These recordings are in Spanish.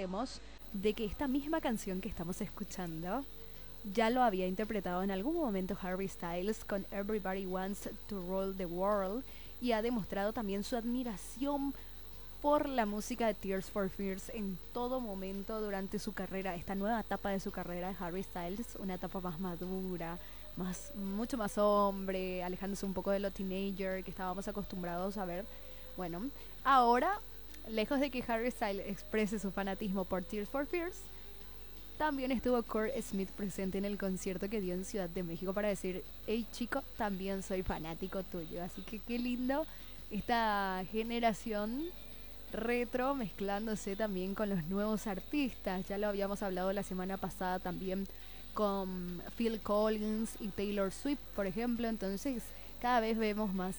recordemos de que esta misma canción que estamos escuchando ya lo había interpretado en algún momento Harry Styles con Everybody Wants to Rule the World y ha demostrado también su admiración por la música de Tears for Fears en todo momento durante su carrera, esta nueva etapa de su carrera de Harry Styles, una etapa más madura, mucho más hombre, alejándose un poco de lo teenager que estábamos acostumbrados a ver. Bueno, ahora, lejos de que Harry Styles exprese su fanatismo por Tears for Fears, también estuvo Kurt Smith presente en el concierto que dio en Ciudad de México para decir: hey chico, también soy fanático tuyo. Así que qué lindo esta generación retro mezclándose también con los nuevos artistas. Ya lo habíamos hablado la semana pasada también con Phil Collins y Taylor Swift, por ejemplo. Entonces cada vez vemos más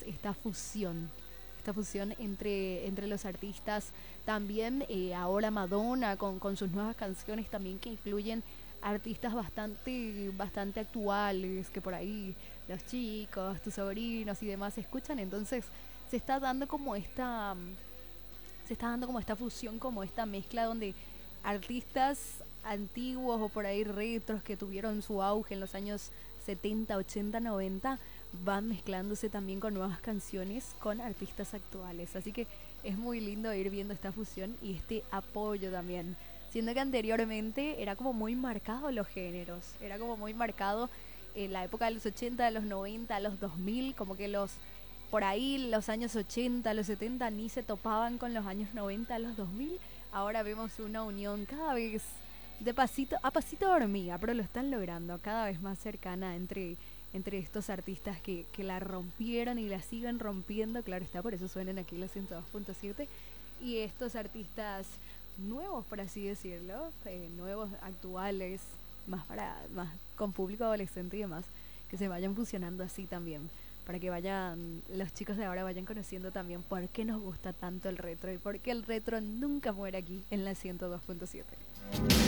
esta fusión entre los artistas. También ahora Madonna con sus nuevas canciones también, que incluyen artistas bastante actuales, que por ahí los chicos, tus sobrinos y demás escuchan. Entonces se está dando como esta se está dando como esta fusión, como esta mezcla donde artistas antiguos o por ahí retros que tuvieron su auge en los años 70, 80, 90 van mezclándose también con nuevas canciones con artistas actuales. Así que es muy lindo ir viendo esta fusión y este apoyo también. Siendo que anteriormente era como muy marcado los géneros, era como muy marcado en la época de los 80, de los 90, los 2000, como que por ahí los años 80, los 70 ni se topaban con los años 90, los 2000. Ahora vemos una unión cada vez de pasito a pasito de hormiga, pero lo están logrando, cada vez más cercana entre estos artistas que la rompieron y la siguen rompiendo. Claro está, por eso suenan aquí los 102.7. Y estos artistas nuevos, por así decirlo, nuevos, actuales, más con público adolescente y demás, que se vayan fusionando así también, para que los chicos de ahora vayan conociendo también por qué nos gusta tanto el retro y por qué el retro nunca muere aquí en la 102.7.